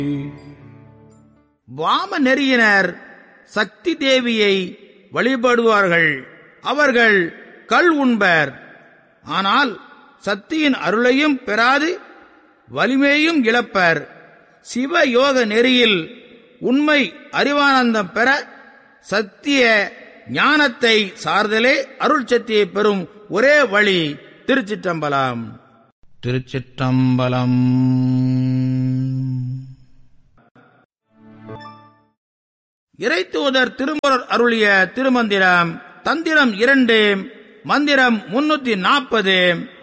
வாம நெறியினர் சக்தி தேவியை வழிபடுவார்கள். அவர்கள் கள் உண்பர். ஆனால் சக்தியின் அருளையும் பெறாது வலிமையும் இழப்பர். சிவ யோக நெறியில் உண்மை அறிவானந்தம் பெற சத்திய ஞானத்தை சார்தலே அருள் சக்தியை பெறும் ஒரே வழி. திருச்சிற்றம்பலம். திருச்சிற்றம்பலம். இறைத்தூதர் திருமுறர் அருளிய திருமந்திரம். தந்திரம் 2, மந்திரம் 340.